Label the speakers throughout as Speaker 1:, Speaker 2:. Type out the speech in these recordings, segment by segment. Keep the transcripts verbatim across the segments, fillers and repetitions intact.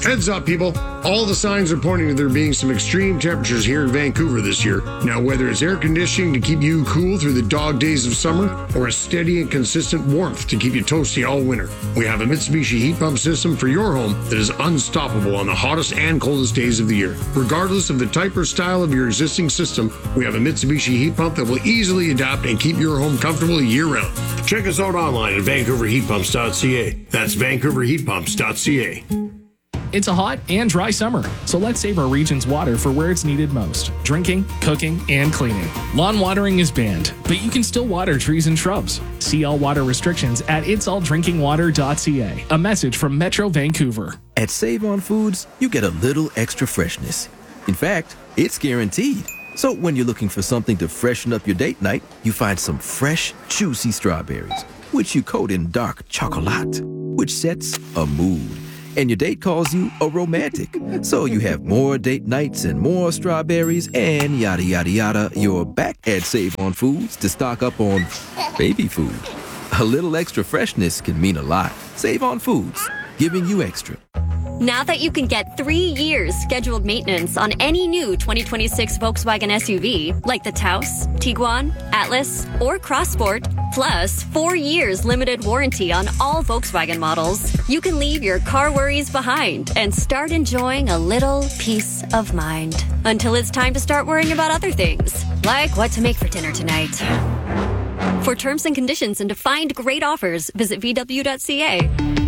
Speaker 1: Heads up, people. All the signs are pointing to there being some extreme temperatures here in Vancouver this year. Now, whether it's air conditioning to keep you cool through the dog days of summer or a steady and consistent warmth to keep you toasty all winter, we have a Mitsubishi heat pump system for your home that is unstoppable on the hottest and coldest days of the year. Regardless of the type or style of your existing system, we have a Mitsubishi heat pump that will easily adapt and keep your home comfortable year-round. Check us out online at vancouver heat pumps dot c a. That's vancouver heat pumps dot c a.
Speaker 2: It's a hot and dry summer, so let's save our region's water for where it's needed most: drinking, cooking, and cleaning. Lawn watering is banned, but you can still water trees and shrubs. See all water restrictions at its all drinking water dot c a. A message from Metro Vancouver.
Speaker 3: At Save On Foods, you get a little extra freshness. In fact, it's guaranteed. So when you're looking for something to freshen up your date night, you find some fresh, juicy strawberries, which you coat in dark chocolate, which sets a mood. And your date calls you a romantic. So you have more date nights and more strawberries and yada, yada, yada. You're back at Save On Foods to stock up on baby food. A little extra freshness can mean a lot. Save On Foods, giving you extra.
Speaker 4: Now that you can get three years scheduled maintenance on any new twenty twenty-six Volkswagen S U V, like the Taos, Tiguan, Atlas, or Crossport, plus four years limited warranty on all Volkswagen models, you can leave your car worries behind and start enjoying a little peace of mind. Until it's time to start worrying about other things, like what to make for dinner tonight. For terms and conditions and to find great offers, visit v w dot c a.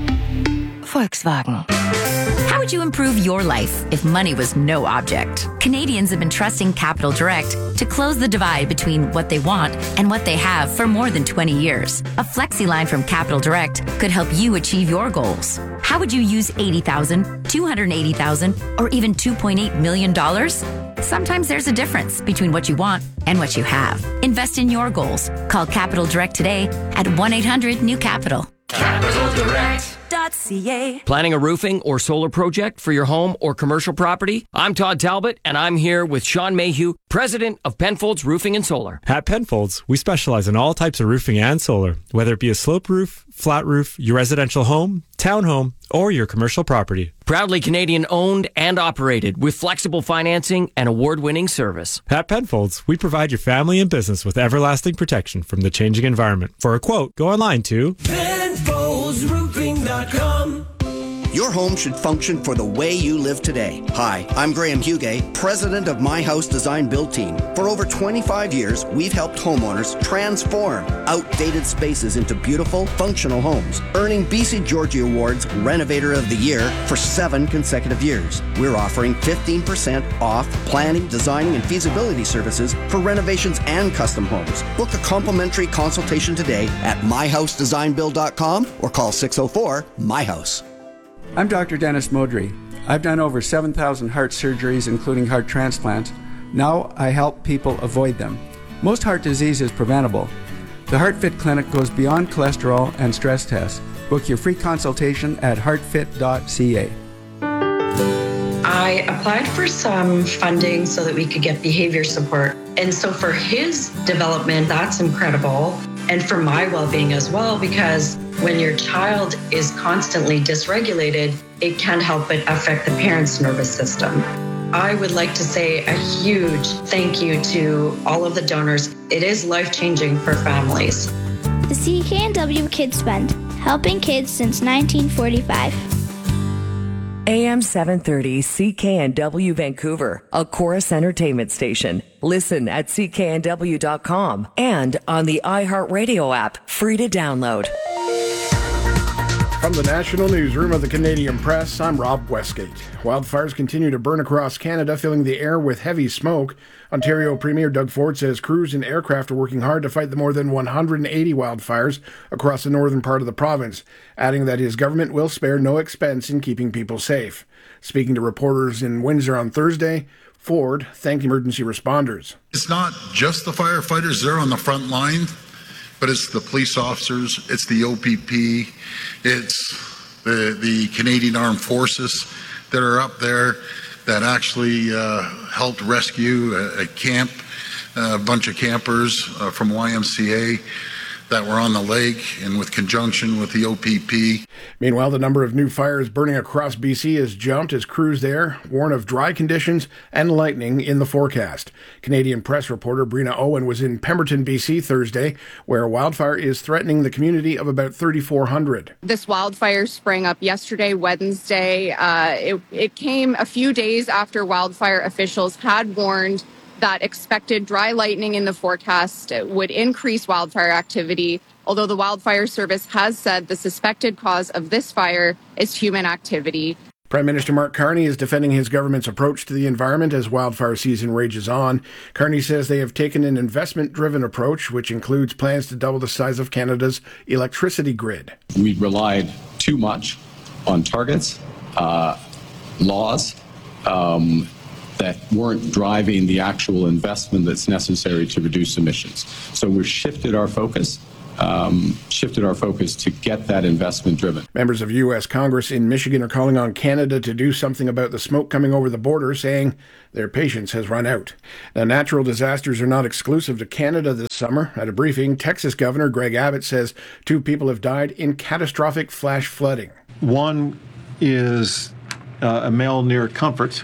Speaker 5: Volkswagen. How would you improve your life if money was no object? Canadians have been trusting Capital Direct to close the divide between what they want and what they have for more than twenty years. A flexi line from Capital Direct could help you achieve your goals. How would you use eighty thousand dollars, two hundred eighty thousand dollars, or even two point eight million dollars? Sometimes there's a difference between what you want and what you have. Invest in your goals. Call Capital Direct today at one eight hundred new capital.
Speaker 6: Capital Direct.
Speaker 5: .ca.
Speaker 6: Planning a roofing or solar project for your home or commercial property? I'm Todd Talbot, and I'm here with Sean Mayhew, president of Penfolds Roofing and Solar.
Speaker 7: At Penfolds, we specialize in all types of roofing and solar, whether it be a slope roof, flat roof, your residential home, townhome, or your commercial property.
Speaker 6: Proudly Canadian owned and operated with flexible financing and award-winning service.
Speaker 7: At Penfolds, we provide your family and business with everlasting protection from the changing environment. For a quote, go online to
Speaker 8: Penfolds Roofing dot com.
Speaker 9: Your home should function for the way you live today. Hi, I'm Graham Hugay, president of My House Design Build Team. For over twenty-five years, we've helped homeowners transform outdated spaces into beautiful, functional homes, earning B C Georgie Awards Renovator of the Year for seven consecutive years. We're offering fifteen percent off planning, designing, and feasibility services for renovations and custom homes. Book a complimentary consultation today at my house design build dot com or call six oh four, M Y house.
Speaker 10: I'm Doctor Dennis Modry. I've done over seven thousand heart surgeries, including heart transplants. Now I help people avoid them. Most heart disease is preventable. The HeartFit Clinic goes beyond cholesterol and stress tests. Book your free consultation at heart fit dot c a.
Speaker 11: I applied for some funding so that we could get behavior support. And so for his development, that's incredible. And for my well-being as well, because when your child is constantly dysregulated, it can help but affect the parent's nervous system. I would like to say a huge thank you to all of the donors. It is life-changing for families.
Speaker 12: The C K N W Kids Fund, helping kids since nineteen forty-five.
Speaker 13: A M seven thirty C K N W Vancouver, a Chorus Entertainment station. Listen at c k n w dot com and on the iHeartRadio app, free to download.
Speaker 14: From the National Newsroom of the Canadian Press, I'm Rob Westgate. Wildfires continue to burn across Canada, filling the air with heavy smoke. Ontario Premier Doug Ford says crews and aircraft are working hard to fight the more than one hundred eighty wildfires across the northern part of the province, adding that his government will spare no expense in keeping people safe. Speaking to reporters in Windsor on Thursday, Ford thanked emergency responders.
Speaker 15: It's not just the firefighters, they're on the front line, but it's the police officers, it's the O P P, it's the, the Canadian Armed Forces that are up there that actually uh, helped rescue a, a camp, a bunch of campers uh, from Y M C A that were on the lake and with conjunction with the O P P.
Speaker 14: Meanwhile, the number of new fires burning across B C has jumped as crews there warn of dry conditions and lightning in the forecast. Canadian Press reporter Brina Owen was in Pemberton, B C Thursday, where a wildfire is threatening the community of about thirty-four hundred.
Speaker 16: This wildfire sprang up yesterday, Wednesday. Uh, it, it came a few days after wildfire officials had warned that expected dry lightning in the forecast would increase wildfire activity, although the Wildfire Service has said the suspected cause of this fire is human activity.
Speaker 14: Prime Minister Mark Carney is defending his government's approach to the environment as wildfire season rages on. Carney says they have taken an investment-driven approach, which includes plans to double the size of Canada's electricity grid.
Speaker 17: We relied too much on targets, uh, laws, um, that weren't driving the actual investment that's necessary to reduce emissions. So we've shifted our focus, um, shifted our focus to get that investment driven.
Speaker 14: Members of U S Congress in Michigan are calling on Canada to do something about the smoke coming over the border, saying their patience has run out. Now, natural disasters are not exclusive to Canada this summer. At a briefing, Texas Governor Greg Abbott says two people have died in catastrophic flash flooding.
Speaker 18: One is uh, a male near Comfort,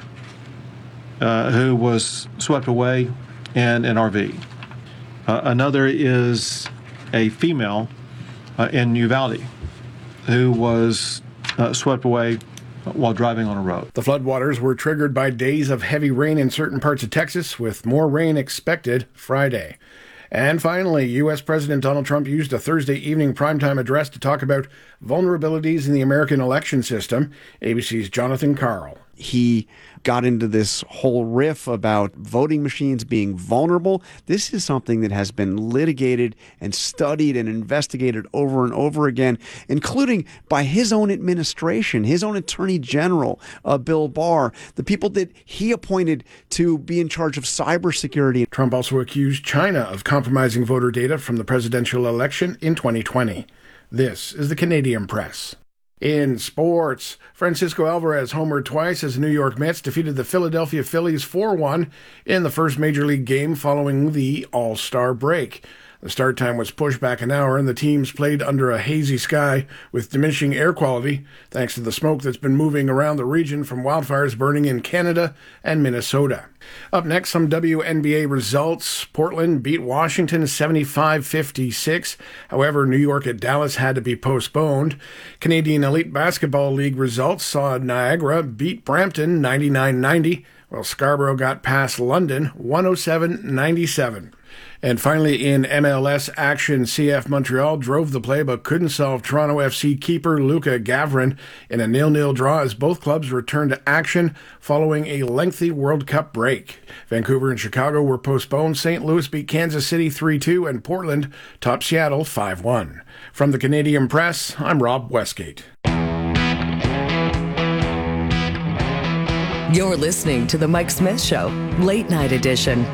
Speaker 18: Uh, who was swept away in an R V. Uh, another is a female uh, in Uvalde who was uh, swept away while driving on a road.
Speaker 14: The floodwaters were triggered by days of heavy rain in certain parts of Texas, with more rain expected Friday. And finally, U S President Donald Trump used a Thursday evening primetime address to talk about vulnerabilities in the American election system. A B C's Jonathan Karl.
Speaker 19: He got into this whole riff about voting machines being vulnerable. This is something that has been litigated and studied and investigated over and over again, including by his own administration, his own Attorney General, uh, Bill Barr, the people that he appointed to be in charge of cybersecurity.
Speaker 14: Trump also accused China of compromising voter data from the presidential election in twenty twenty. This is the Canadian Press. In sports, Francisco Alvarez homered twice as the New York Mets defeated the Philadelphia Phillies four one in the first Major League game following the All-Star break. The start time was pushed back an hour, and the teams played under a hazy sky with diminishing air quality, thanks to the smoke that's been moving around the region from wildfires burning in Canada and Minnesota. Up next, some W N B A results. Portland beat Washington seventy-five fifty-six. However, New York at Dallas had to be postponed. Canadian Elite Basketball League results saw Niagara beat Brampton ninety-nine ninety, while Scarborough got past London one oh seven ninety-seven. And finally, in M L S action, C F Montreal drove the play but couldn't solve Toronto F C keeper Luka Gavrin in a nil-nil draw as both clubs returned to action following a lengthy World Cup break. Vancouver and Chicago were postponed. Saint Louis beat Kansas City three two, and Portland topped Seattle five one. From the Canadian Press, I'm Rob Westgate.
Speaker 13: You're listening to The Mike Smith Show, Late Night Edition.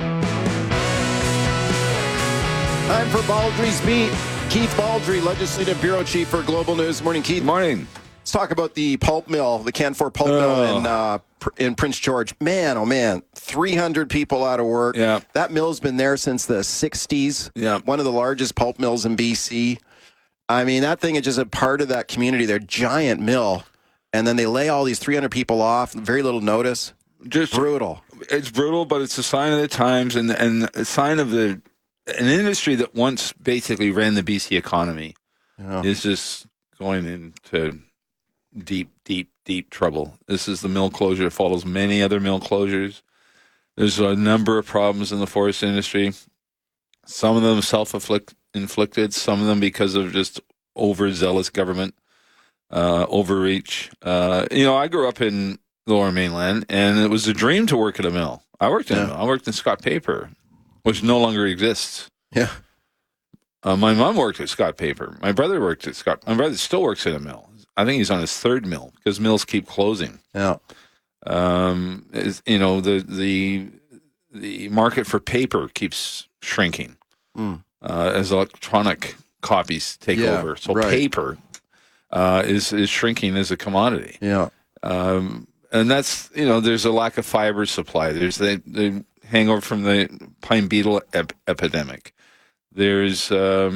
Speaker 20: Time for Baldry's Beat. Keith Baldry, Legislative Bureau Chief for Global News. Morning, Keith.
Speaker 21: Morning.
Speaker 20: Let's talk about the pulp mill, the Canfor pulp
Speaker 21: oh.
Speaker 20: mill in uh, in Prince George. Man, oh man, three hundred people out of work.
Speaker 21: Yeah.
Speaker 20: That mill's been there since the sixties.
Speaker 21: Yeah.
Speaker 20: One of the largest pulp mills in B C. I mean, that thing is just a part of that community. They're a giant mill. And then they lay all these three hundred people off, very little notice.
Speaker 21: Just
Speaker 20: brutal.
Speaker 21: It's brutal, but it's a sign of the times and, and a sign of the an industry that once basically ran the B C economy
Speaker 20: yeah.
Speaker 21: is just going into deep, deep, deep trouble. This is the mill closure. It follows many other mill closures. There's a number of problems in the forest industry. Some of them self-inflicted, some of them because of just overzealous government, uh, overreach. Uh, you know, I grew up in the Lower Mainland, and it was a dream to work at a mill. I worked in
Speaker 20: yeah.
Speaker 21: a mill. I worked in Scott Paper, which no longer exists.
Speaker 20: Yeah.
Speaker 21: Uh, my mom worked at Scott Paper. My brother worked at Scott. My brother still works at a mill. I think he's on his third mill because mills keep closing.
Speaker 20: Yeah.
Speaker 21: Um, is, you know, the the the market for paper keeps shrinking
Speaker 20: mm.
Speaker 21: uh, as electronic copies take
Speaker 20: yeah,
Speaker 21: over. So
Speaker 20: right.
Speaker 21: paper uh, is is shrinking as a commodity.
Speaker 20: Yeah.
Speaker 21: Um, and that's, you know, there's a lack of fiber supply. There's the, the hangover from the pine beetle ep- epidemic. There's um,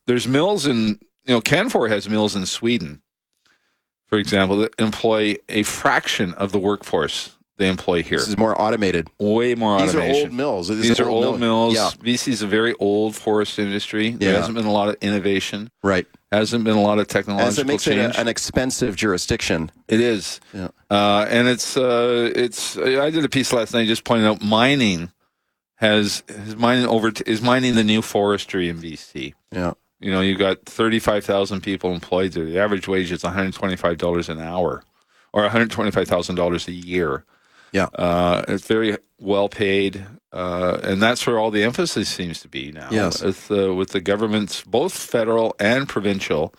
Speaker 21: there's mills in, you know, Canfor has mills in Sweden, for example, that employ a fraction of the workforce they employ here.
Speaker 20: This is more automated.
Speaker 21: Way more
Speaker 20: These
Speaker 21: automation.
Speaker 20: These are old mills. These,
Speaker 21: These are old, old mills.
Speaker 20: Yeah.
Speaker 21: B C is a very old forest industry. There
Speaker 20: Yeah.
Speaker 21: hasn't been a lot of innovation.
Speaker 20: Right.
Speaker 21: Hasn't been a lot of technological
Speaker 20: As it makes
Speaker 21: change.
Speaker 20: it a, an expensive jurisdiction.
Speaker 21: It is.
Speaker 20: Yeah.
Speaker 21: Uh, and it's, uh, it's, I did a piece last night just pointing out mining has, is mining over, is mining the new forestry in B C.
Speaker 20: Yeah.
Speaker 21: You know, you got thirty-five thousand people employed there. The average wage is one hundred twenty-five dollars an hour or one hundred twenty-five thousand dollars a year.
Speaker 20: Yeah.
Speaker 21: Uh, it's very well paid. Uh, and that's where all the emphasis seems to be now.
Speaker 20: Yes.
Speaker 21: With, uh, with the governments, both federal and provincial,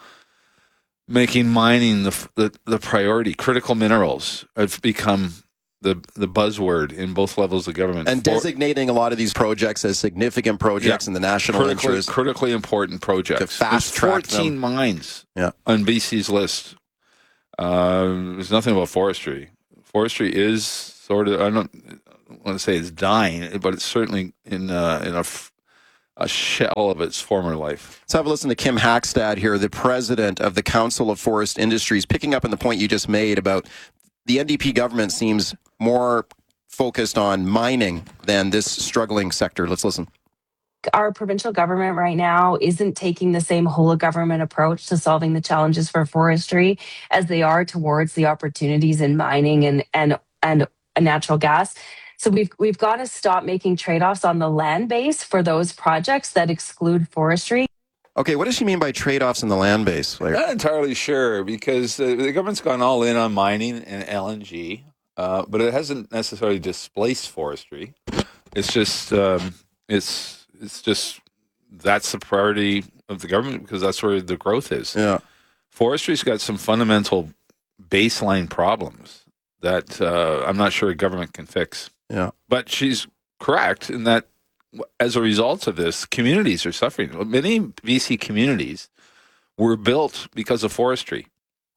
Speaker 21: making mining the, the, the priority. Critical minerals have become the, the buzzword in both levels of government.
Speaker 20: And
Speaker 21: For,
Speaker 20: designating a lot of these projects as significant projects
Speaker 21: Yeah.
Speaker 20: in the national
Speaker 21: critically,
Speaker 20: interest.
Speaker 21: critically important projects.
Speaker 20: To fast track
Speaker 21: There's fourteen
Speaker 20: them.
Speaker 21: mines
Speaker 20: Yeah.
Speaker 21: on B C's list. Uh, there's nothing about forestry. Forestry is sort of, I don't want to say it's dying, but it's certainly in, uh, in a, f- a shell of its former life.
Speaker 20: Let's have a listen to Kim Hackstad here, the president of the Council of Forest Industries, picking up on the point you just made about the N D P government seems more focused on mining than this struggling sector. Let's listen.
Speaker 1: Our provincial government right now isn't taking the same whole of government approach to solving the challenges for forestry as they are towards the opportunities in mining and and and natural gas. So we've we've got to stop making trade-offs on the land base for those projects that exclude forestry.
Speaker 20: Okay, what does she mean by trade-offs in the land base? Like,
Speaker 21: Not entirely sure, because uh, the government's gone all in on mining and L N G, uh, but it hasn't necessarily displaced forestry. It's just um, it's it's just that's the priority of the government because that's where the growth is.
Speaker 20: Yeah,
Speaker 21: forestry's got some fundamental baseline problems that uh, I'm not sure a government can fix.
Speaker 20: Yeah,
Speaker 21: but she's correct in that as a result of this, communities are suffering. Many B C communities were built because of forestry,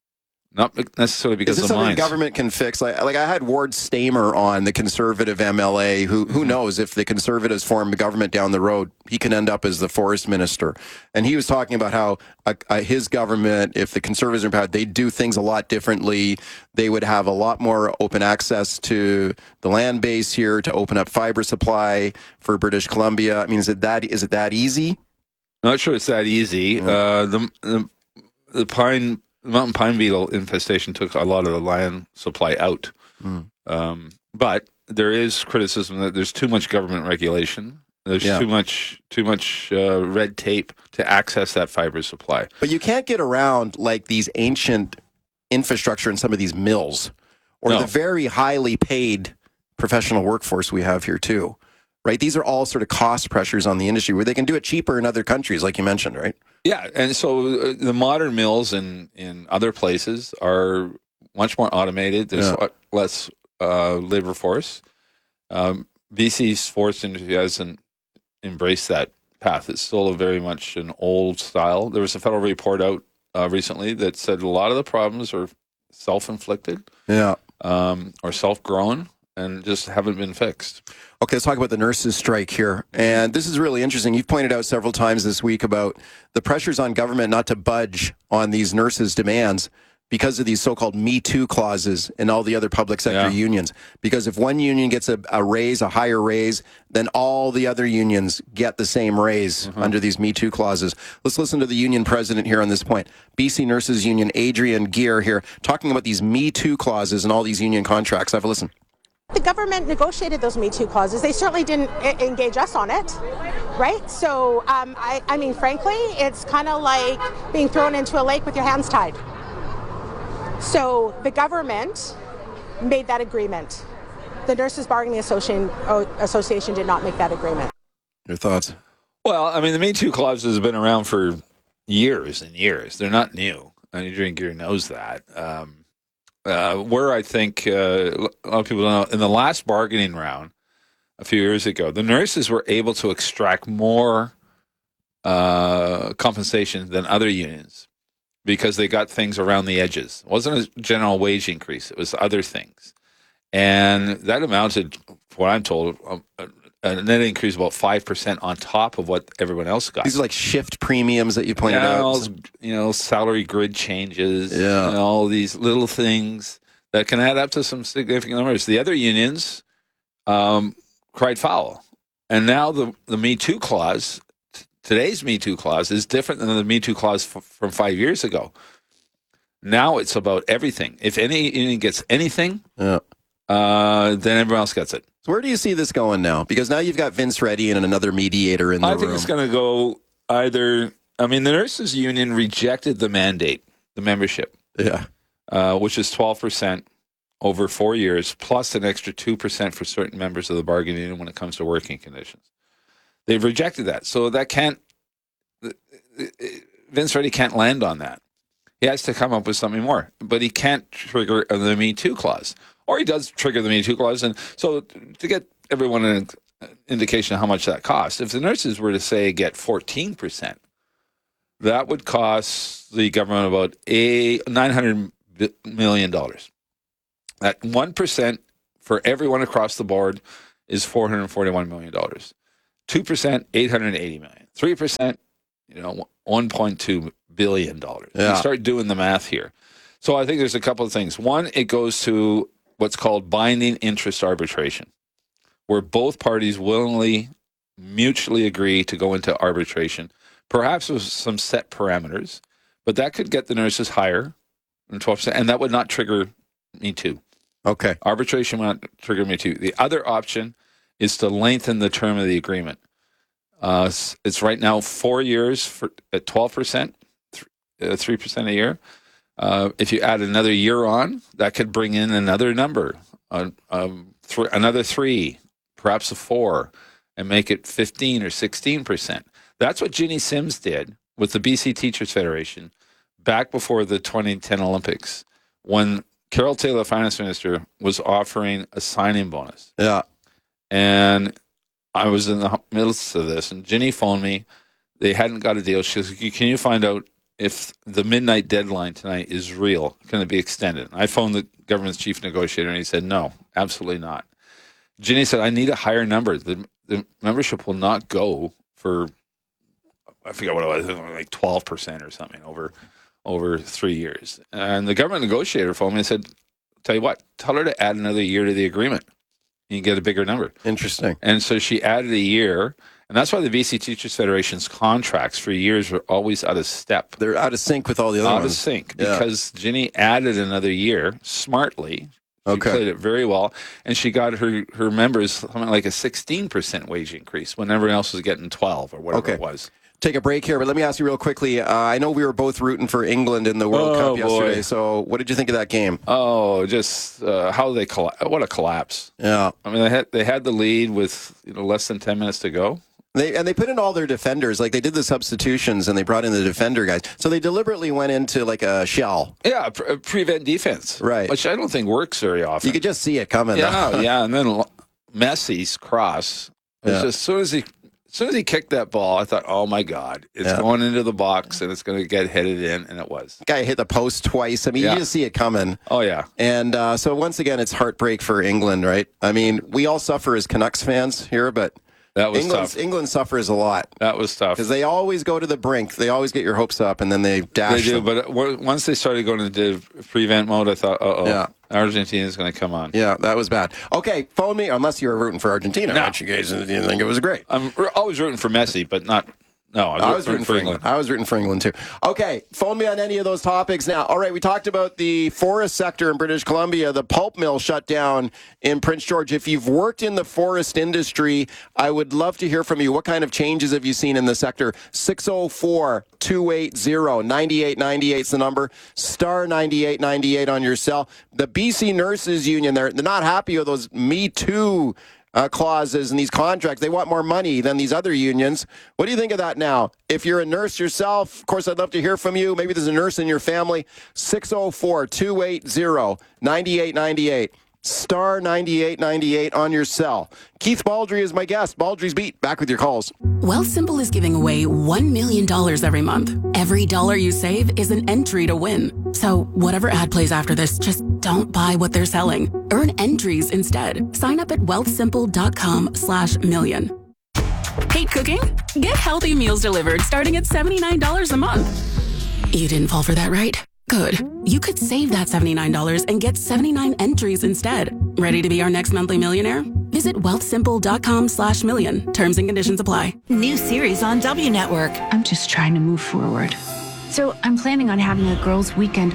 Speaker 21: not necessarily because
Speaker 20: is this
Speaker 21: of
Speaker 20: something
Speaker 21: mines.
Speaker 20: the government can fix? Like, like I had Ward Stamer on, the Conservative M L A, who who
Speaker 21: Mm-hmm.
Speaker 20: knows if the Conservatives form a government down the road, he can end up as the forest minister. And he was talking about how uh, uh, his government, if the Conservatives are in power, they'd do things a lot differently. They would have a lot more open access to the land base here, to open up fiber supply for British Columbia. I mean, is it that is it that easy?
Speaker 21: Not sure it's that easy. Uh, the, the the pine mountain pine beetle infestation took a lot of the land supply out,
Speaker 20: Mm.
Speaker 21: um, but there is criticism that there's too much government regulation. There's
Speaker 20: Yeah.
Speaker 21: too much too much uh, red tape to access that fiber supply.
Speaker 20: But you can't get around like these ancient infrastructure in some of these mills, or
Speaker 21: No.
Speaker 20: the very highly paid professional workforce we have here too, right? These are all sort of cost pressures on the industry where they can do it cheaper in other countries, like you mentioned, right?
Speaker 21: Yeah, and so uh, the modern mills in, in other places are much more automated. There's
Speaker 20: Yeah.
Speaker 21: lot less uh, labor force. Um, B C's forest industry hasn't embraced that path. It's still a very much an old style. There was a federal report out uh, recently that said a lot of the problems are self-inflicted,
Speaker 20: Yeah.
Speaker 21: um, or self-grown, and just haven't been fixed.
Speaker 20: Okay, let's talk about the nurses' strike here. And this is really interesting. You've pointed out several times this week about the pressures on government not to budge on these nurses' demands because of these so-called Me Too clauses in all the other public sector
Speaker 21: Yeah.
Speaker 20: unions. Because if one union gets a, a raise, a higher raise, then all the other unions get the same raise under these Me Too clauses. Let's listen to the union president here on this point. B C Nurses Union, Adrian Gear here, talking about these Me Too clauses and all these union contracts. Have a listen.
Speaker 22: The government negotiated those Me Too clauses. They certainly didn't I- engage us on it, right? So, um, I, I mean, frankly, it's kind of like being thrown into a lake with your hands tied. So the government made that agreement. The Nurses Bargaining Association, oh, Association did not make that agreement.
Speaker 20: Your thoughts?
Speaker 21: Well, I mean, the Me Too clauses have been around for years and years. They're not new. And Adrian Gear knows that. Um, uh, where I think uh, a lot of people don't know, in the last bargaining round a few years ago, the nurses were able to extract more uh, compensation than other unions because they got things around the edges. It wasn't a general wage increase. It was other things. And that amounted, from what I'm told, um, a net increase of about five percent on top of what everyone else got.
Speaker 20: These are like shift premiums that you pointed
Speaker 21: yeah,
Speaker 20: out.
Speaker 21: All, you know, salary grid changes,
Speaker 20: yeah.
Speaker 21: and all these little things that can add up to some significant numbers. The other unions um, cried foul. And now the, the Me Too clause, t- today's Me Too clause, is different than the Me Too clause f- from five years ago. Now it's about everything. If any union gets anything,
Speaker 20: yeah.
Speaker 21: uh, then everyone else gets it.
Speaker 20: So where do you see this going now? Because now you've got Vince Reddy and another mediator in the
Speaker 21: I
Speaker 20: room.
Speaker 21: think it's going to go either. I mean, the nurses union rejected the mandate, the membership,
Speaker 20: yeah,
Speaker 21: uh, which is twelve percent over four years, plus an extra two percent for certain members of the bargaining unit when it comes to working conditions. They've rejected that, so that can't. Vince Reddy can't land on that. He has to come up with something more, but he can't trigger the Me Too clause. Or he does trigger the Me Too clause. And so to get everyone an indication of how much that costs, if the nurses were to say get fourteen percent, that would cost the government about a nine hundred million dollars. That one percent for everyone across the board is four hundred forty-one million dollars. two percent, eight hundred eighty million dollars. three percent, you know, one point two billion dollars.
Speaker 20: Yeah.
Speaker 21: You start doing the math here. So I think there's a couple of things. One, it goes to what's called binding interest arbitration, where both parties willingly, mutually agree to go into arbitration, perhaps with some set parameters, but that could get the nurses higher than twelve percent, and that would not trigger Me Too.
Speaker 20: Okay.
Speaker 21: Arbitration will not trigger Me Too. The other option is to lengthen the term of the agreement. Uh, it's right now four years for at twelve percent, three percent a year. Uh, if you add another year on, that could bring in another number, uh, um, th- another three, perhaps a four, and make it fifteen or sixteen percent. That's what Ginny Sims did with the B C Teachers Federation back before the twenty ten Olympics, when Carol Taylor, finance minister, was offering a signing bonus.
Speaker 20: Yeah.
Speaker 21: And I was in the midst of this, and Ginny phoned me. They hadn't got a deal. She goes, can you find out if the midnight deadline tonight is real? Can it be extended? I phoned the government's chief negotiator, and he said, no, absolutely not. Ginny said, I need a higher number. The, the membership will not go for, I forget what it was, like twelve percent or something over over three years. And the government negotiator phoned me and said, tell you what, tell her to add another year to the agreement. You can get a bigger number.
Speaker 20: Interesting.
Speaker 21: And so she added a year. And that's why the B C Teachers Federation's contracts for years were always out of step.
Speaker 20: They're out of sync with all the other
Speaker 21: out
Speaker 20: ones.
Speaker 21: Out of sync
Speaker 20: Yeah.
Speaker 21: because Ginny added another year smartly. She
Speaker 20: Okay.
Speaker 21: played it very well. And she got her, her members something like a sixteen percent wage increase when everyone else was getting twelve or whatever
Speaker 20: Okay.
Speaker 21: it was.
Speaker 20: Take a break here, but let me ask you real quickly. Uh, I know we were both rooting for England in the World
Speaker 21: Oh,
Speaker 20: Cup yesterday.
Speaker 21: boy.
Speaker 20: So, what did you think of that game?
Speaker 21: Oh, just uh, how they colla- what a collapse!
Speaker 20: Yeah,
Speaker 21: I mean they had they had the lead with you know less than ten minutes to go.
Speaker 20: They and they put in all their defenders. Like they did the substitutions and they brought in the defender guys. So they deliberately went into like a shell.
Speaker 21: Yeah, pre- prevent defense,
Speaker 20: right?
Speaker 21: Which I don't think works very often.
Speaker 20: You could just see it coming.
Speaker 21: Yeah,
Speaker 20: though.
Speaker 21: yeah, and then Messi's cross. It was
Speaker 20: Yeah.
Speaker 21: just, as soon as he as soon as he kicked that ball, I thought, oh my God, it's
Speaker 20: Yeah.
Speaker 21: going into the box and it's going to get headed in, and it was.
Speaker 20: Guy hit the post twice. I mean,
Speaker 21: Yeah.
Speaker 20: you just see it coming.
Speaker 21: Oh yeah.
Speaker 20: And uh, so once again, it's heartbreak for England, right? I mean, we all suffer as Canucks fans here, but
Speaker 21: that was
Speaker 20: England's,
Speaker 21: tough.
Speaker 20: England suffers a lot.
Speaker 21: That was tough
Speaker 20: because they always go to the brink. They always get your hopes up, and then they dash.
Speaker 21: They do,
Speaker 20: them.
Speaker 21: but w- once they started going into prevent mode, I thought, uh oh,
Speaker 20: Yeah.
Speaker 21: Argentina's going to come on.
Speaker 20: Yeah, that was bad. Okay, phone me, unless you were rooting for Argentina.
Speaker 21: No.
Speaker 20: Which you guys didn't think it was great.
Speaker 21: I'm r- always rooting for Messi, but not. No, I was,
Speaker 20: I was rooting for England. I was rooting for England too. Okay, phone me on any of those topics now. All right, we talked about the forest sector in British Columbia. The pulp mill shut down in Prince George. If you've worked in the forest industry, I would love to hear from you. What kind of changes have you seen in the sector? six oh four, two eight zero, nine eight nine eight is the number. Star ninety-eight ninety-eight on your cell. The B C Nurses Union, they're, they're not happy with those Me Too Uh, clauses in these contracts. They want more money than these other unions. What do you think of that now? If you're a nurse yourself, of course, I'd love to hear from you. Maybe there's a nurse in your family. six oh four, two eight zero, nine eight nine eight. star ninety-eight ninety-eight on your cell. Keith Baldry is my guest. Baldry's Beat, back with your calls.
Speaker 2: Wealthsimple is giving away one million dollars every month. Every dollar you save is an entry to win. So whatever ad plays after this, just don't buy what they're selling. Earn entries instead. Sign up at wealthsimple.com slash million. Hate cooking? Get healthy meals delivered starting at seventy-nine dollars a month. You didn't fall for that, right? Good. You could save that seventy-nine dollars and get seventy-nine entries instead. Ready to be our next monthly millionaire? Visit wealthsimple.com slash million. Terms and conditions apply.
Speaker 3: New series on W Network. I'm just trying to move forward. So I'm planning on having a girls' weekend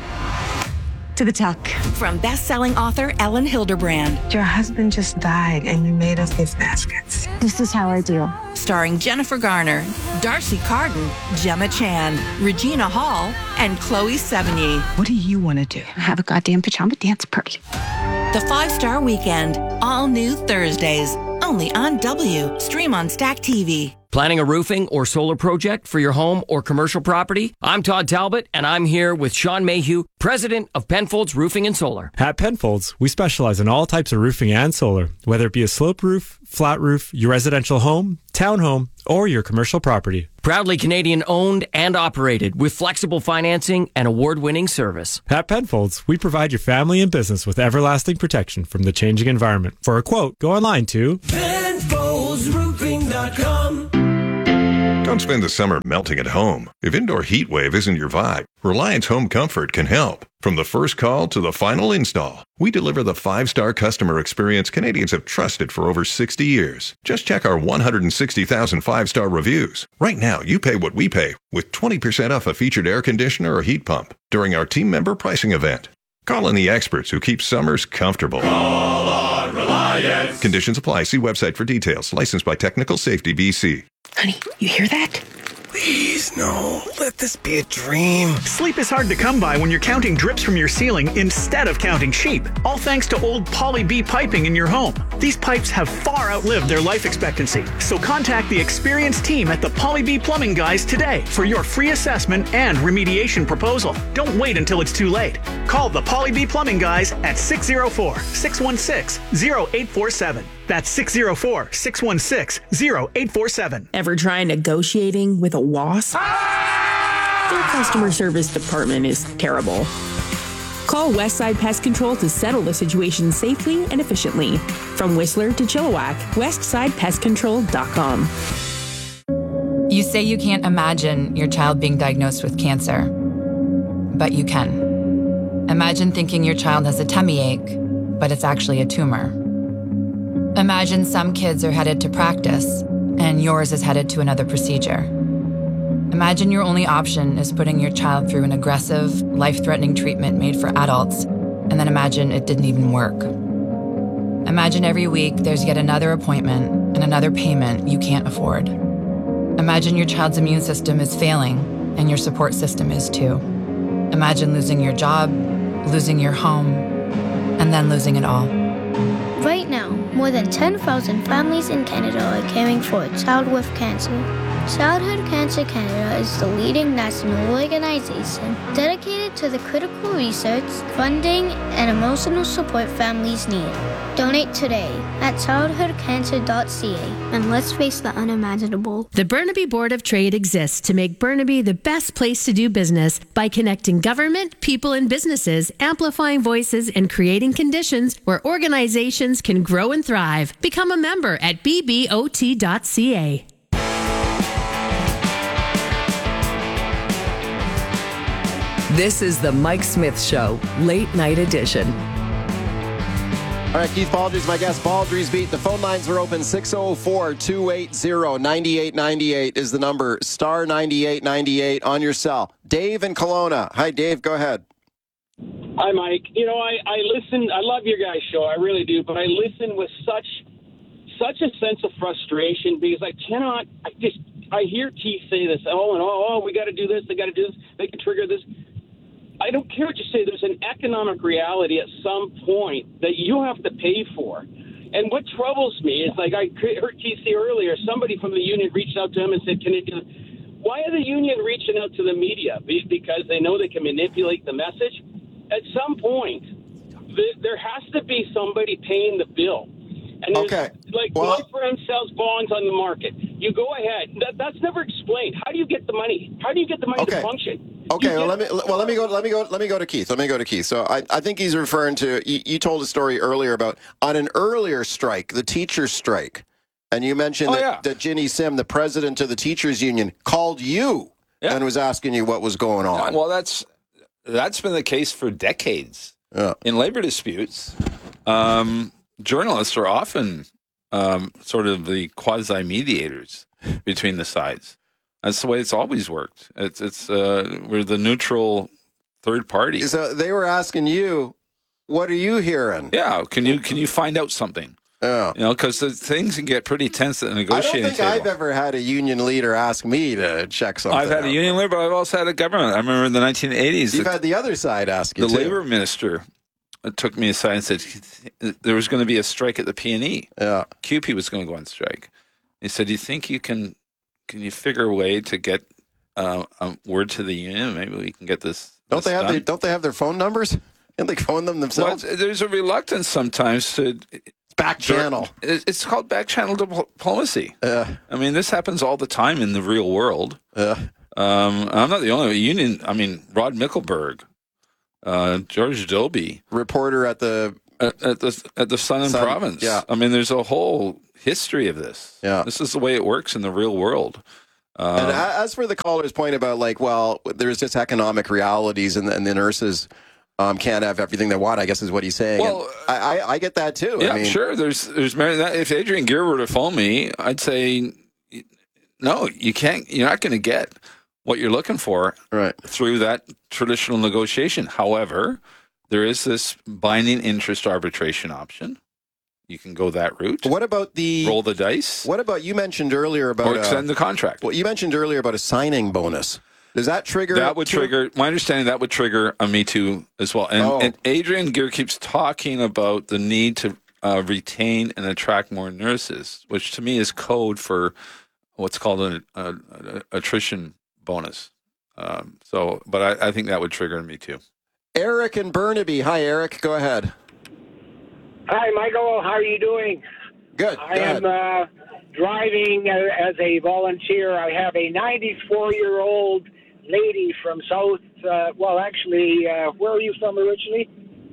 Speaker 3: to the tuck. From best-selling author Ellen Hilderbrand.
Speaker 23: Your husband just died and you made us gift baskets.
Speaker 3: This is how I do. Starring Jennifer Garner, Darcy Carden, Gemma Chan, Regina Hall, and Chloe Sevigny.
Speaker 23: What do you want to do?
Speaker 3: Have a goddamn pajama dance party. The Five-Star Weekend, all new Thursdays, only on W. Stream on Stack T V.
Speaker 6: Planning a roofing or solar project for your home or commercial property? I'm Todd Talbot, and I'm here with Sean Mayhew, president of Penfolds Roofing and Solar.
Speaker 7: At Penfolds, we specialize in all types of roofing and solar, whether it be a slope roof, flat roof, your residential home, townhome, or your commercial property.
Speaker 6: Proudly Canadian owned and operated with flexible financing and award-winning service.
Speaker 7: At Penfolds, we provide your family and business with everlasting protection from the changing environment. For a quote, go online to
Speaker 8: Penfolds Roofing dot com.
Speaker 24: Don't spend the summer melting at home. If indoor heat wave isn't your vibe, Reliance Home Comfort can help. From the first call to the final install, we deliver the five-star customer experience Canadians have trusted for over sixty years. Just check our one hundred sixty thousand five-star reviews. Right now, you pay what we pay with twenty percent off a featured air conditioner or heat pump during our team member pricing event. Call in the experts who keep summers comfortable.
Speaker 8: Call on Reliance.
Speaker 24: Conditions apply. See website for details. Licensed by Technical Safety B C.
Speaker 3: Honey, you hear that?
Speaker 25: Please, no. Let this be a dream.
Speaker 26: Sleep is hard to come by when you're counting drips from your ceiling instead of counting sheep. All thanks to old Poly B piping in your home. These pipes have far outlived their life expectancy. So contact the experienced team at the Poly B Plumbing Guys today for your free assessment and remediation proposal. Don't wait until it's too late. Call the Poly B Plumbing Guys at six oh four, six one six, oh eight four seven. That's six oh four, six one six, oh eight four seven.
Speaker 27: Ever try negotiating with a wasp? Their customer service department is terrible. Call Westside Pest Control to settle the situation safely and efficiently. From Whistler to Chilliwack, westside pest control dot com.
Speaker 28: You say you can't imagine your child being diagnosed with cancer, but you can. Imagine thinking your child has a tummy ache, but it's actually a tumor. Imagine some kids are headed to practice, and yours is headed to another procedure. Imagine your only option is putting your child through an aggressive, life-threatening treatment made for adults, and then imagine it didn't even work. Imagine every week there's yet another appointment and another payment you can't afford. Imagine your child's immune system is failing, and your support system is too. Imagine losing your job, losing your home, and then losing it all.
Speaker 12: Right now, more than ten thousand families in Canada are caring for a child with cancer. Childhood Cancer Canada is the leading national organization dedicated to the critical research, funding, and emotional support families need. Donate today at childhood cancer dot c a and let's face the unimaginable.
Speaker 29: The Burnaby Board of Trade exists to make Burnaby the best place to do business by connecting government, people, and businesses, amplifying voices, and creating conditions where organizations can grow and thrive. Become a member at b b o t dot c a.
Speaker 13: This is the Mike Smith Show, Late Night Edition.
Speaker 20: All right, Keith Baldry's my guest. Baldry's Beat. The phone lines are open. six oh four, two eight oh, nine eight nine eight is the number. Star ninety-eight ninety-eight on your cell. Dave in Kelowna. Hi, Dave. Go ahead.
Speaker 30: Hi, Mike. You know, I, I listen. I love your guys' show. I really do. But I listen with such such a sense of frustration because I cannot. I just I hear Keith say this. Oh, and oh, oh we got to do this. They got to do this. They can trigger this. I don't care what you say. There's an economic reality at some point that you have to pay for. And what troubles me is, like I heard Keith say earlier, somebody from the union reached out to him and said, can it do this? Why are the union reaching out to the media? Because they know they can manipulate the message? At some point, th- there has to be somebody paying the bill. And
Speaker 20: okay.
Speaker 30: Like,
Speaker 20: well,
Speaker 30: my friend sells bonds on the market. You go ahead. That, that's never explained. How do you get the money? How do you get the money
Speaker 20: okay.
Speaker 30: to function?
Speaker 20: Okay.
Speaker 30: You
Speaker 20: Well,
Speaker 30: get-
Speaker 20: let me. Well, let me go. Let me go. Let me go to Keith. Let me go to Keith. So I, I think he's referring to. You, you told a story earlier about on an earlier strike, the teachers' strike, and you mentioned
Speaker 21: oh,
Speaker 20: that,
Speaker 21: yeah.
Speaker 20: that Ginny Sim, the president of the teachers' union, called you
Speaker 21: yeah.
Speaker 20: and was asking you what was going on.
Speaker 21: Yeah, well, that's that's been the case for decades.
Speaker 20: Yeah.
Speaker 21: In labor disputes, um, journalists are often um, sort of the quasi-mediators between the sides. That's the way it's always worked. It's it's uh, we're the neutral third party.
Speaker 20: So they were asking you, what are you hearing?
Speaker 21: Yeah, can you can you find out something?
Speaker 20: Yeah,
Speaker 21: you know, because things can get pretty tense at the negotiating
Speaker 20: I don't think
Speaker 21: table.
Speaker 20: I've ever had a union leader ask me to check something.
Speaker 21: I've had
Speaker 20: out.
Speaker 21: a union leader, but I've also had a government. I remember in the nineteen eighties.
Speaker 20: You've
Speaker 21: the,
Speaker 20: had the other side ask you
Speaker 21: the
Speaker 20: too.
Speaker 21: labor minister took me aside and said there was going to be a strike at the P and E.
Speaker 20: Yeah,
Speaker 21: Q P was going to go on strike. He said, "Do you think you can can you figure a way to get uh, a word to the union? Maybe we can get this."
Speaker 20: Don't
Speaker 21: this
Speaker 20: they have
Speaker 21: done?
Speaker 20: their, Don't they have their phone numbers? Can't they phone them themselves?
Speaker 21: Well, there's a reluctance sometimes to
Speaker 20: back channel.
Speaker 21: It's called back channel diplomacy.
Speaker 20: Yeah,
Speaker 21: I mean, this happens all the time in the real world.
Speaker 20: Yeah,
Speaker 21: um, I'm not the only union. I mean, Rod Mickelberg, uh, George Dobie,
Speaker 20: reporter at the
Speaker 21: at, at the at the Sun and
Speaker 20: Sun,
Speaker 21: Province.
Speaker 20: Yeah,
Speaker 21: I mean, there's a whole history of this.
Speaker 20: Yeah,
Speaker 21: this is the way it works in the real world. Um,
Speaker 20: and as for the caller's point about like, well, there's just economic realities, and, and the nurses um, can't have everything they want, I guess is what he's saying.
Speaker 21: Well,
Speaker 20: I, I, I get that too.
Speaker 21: Yeah,
Speaker 20: I mean,
Speaker 21: sure. There's there's if Adrian Gear were to phone me, I'd say no, you can't. You're not going to get what you're looking for
Speaker 20: right
Speaker 21: through that traditional negotiation. However, there is this binding interest arbitration option. You can go that route.
Speaker 20: What about the
Speaker 21: roll the dice?
Speaker 20: What about you mentioned earlier about
Speaker 21: or extend
Speaker 20: uh,
Speaker 21: the contract?
Speaker 20: Well, you mentioned earlier about a signing bonus. Does that trigger?
Speaker 21: That would
Speaker 20: to,
Speaker 21: trigger. My understanding that would trigger a Me Too as well. And,
Speaker 20: oh.
Speaker 21: and Adrian Gear keeps talking about the need to uh, retain and attract more nurses, which to me is code for what's called an a, a, attrition bonus. Um, so, but I, I think that would trigger a Me Too.
Speaker 20: Eric and Burnaby. Hi, Eric. Go ahead.
Speaker 4: Hi, Michael. How are you doing?
Speaker 20: Good.
Speaker 4: I
Speaker 20: Go
Speaker 4: am
Speaker 20: ahead.
Speaker 4: uh, driving uh, as a volunteer. I have a ninety-four-year-old lady from South. Uh, well, actually, uh, where are you from originally?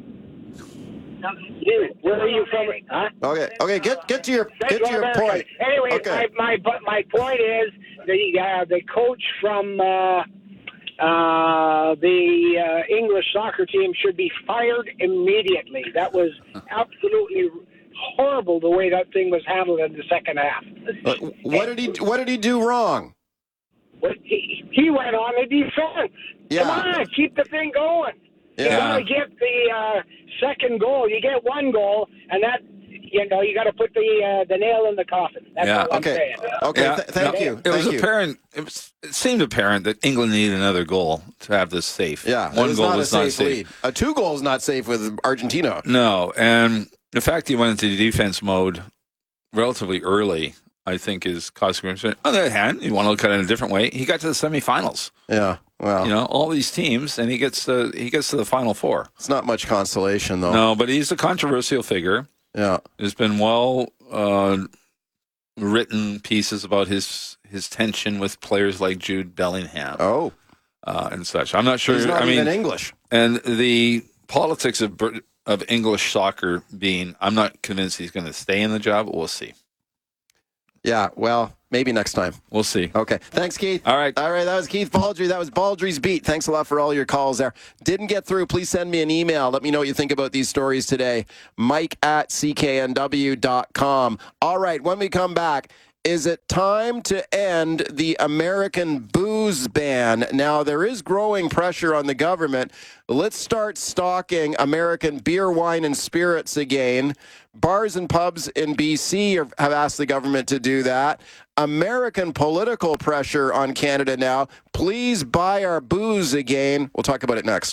Speaker 4: You. Where are you from? Huh?
Speaker 20: Okay. Okay. Get get to your get to
Speaker 4: Central
Speaker 20: your
Speaker 4: America.
Speaker 20: point.
Speaker 4: Anyway,
Speaker 20: Okay.
Speaker 4: my, my my point is the uh, the coach from uh, uh, the uh, English soccer team should be fired immediately. That was absolutely horrible the way that thing was handled in the second half.
Speaker 20: Uh, what did he What did he do wrong?
Speaker 4: But he, he went on the defense.
Speaker 20: Yeah.
Speaker 4: Come on, keep the thing going. You
Speaker 20: Yeah.
Speaker 4: got to get the uh, second goal. You get one goal, and that, you know, you got to put the uh, the nail in the coffin. That's
Speaker 21: Yeah.
Speaker 4: what I'm
Speaker 20: Okay.
Speaker 4: saying.
Speaker 20: Okay.
Speaker 21: Yeah.
Speaker 20: Th- thank
Speaker 21: No,
Speaker 20: you.
Speaker 21: It was
Speaker 20: Thank you.
Speaker 21: apparent. It, was, it seemed apparent that England needed another goal to have this safe.
Speaker 20: Yeah.
Speaker 21: one
Speaker 20: it was
Speaker 21: goal
Speaker 20: not
Speaker 21: was
Speaker 20: a
Speaker 21: not
Speaker 20: safe
Speaker 21: safe.
Speaker 20: lead. A two goals not safe with Argentina.
Speaker 21: No, and the fact he went into defense mode relatively early, I think, is causing concern. On the other hand, you want to look at it in a different way. He got to the semifinals.
Speaker 20: Yeah. Well,
Speaker 21: You know, all these teams, and he gets to he gets to the final four.
Speaker 20: it's not much consolation though.
Speaker 21: No, but he's a controversial figure.
Speaker 20: Yeah.
Speaker 21: There's been well uh, written pieces about his his tension with players like Jude Bellingham.
Speaker 20: Oh.
Speaker 21: Uh, and such. I'm not sure.
Speaker 20: He's not
Speaker 21: I mean,
Speaker 20: even English.
Speaker 21: And the politics of Br- of English soccer being, I'm not convinced he's going to stay in the job. But we'll see.
Speaker 20: Yeah. Well, maybe next time.
Speaker 21: We'll see.
Speaker 20: Okay. Thanks, Keith.
Speaker 21: All right.
Speaker 20: All right. That was Keith Baldry. That was Baldry's Beat. Thanks a lot for all your calls there. Didn't get through. Please send me an email. Let me know what you think about these stories today. Mike at C K N W dot com. All right. When we come back, is it time to end the American booze ban? Now, there is growing pressure on the government. Let's start stocking American beer, wine, and spirits again. Bars and pubs in B C are, have asked the government to do that. American political pressure on Canada now. Please buy our booze again. We'll talk about it next.